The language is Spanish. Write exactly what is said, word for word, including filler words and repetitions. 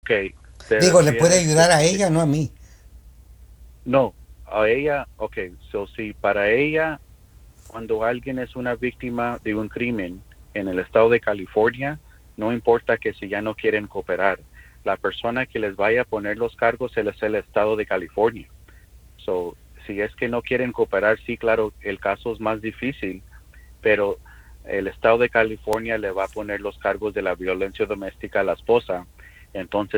Ok, te Digo, le puede refieres que, ayudar a que- ella, no a mí. no, a ella, ok, so si para ella, cuando alguien es una víctima de un crimen en el estado de California, no importa que si ya no quieren cooperar, la persona que les vaya a poner los cargos es el estado de California. So, si es que no quieren cooperar, sí, claro, el caso es más difícil, pero el estado de California le va a poner los cargos de la violencia doméstica a la esposa. Entonces,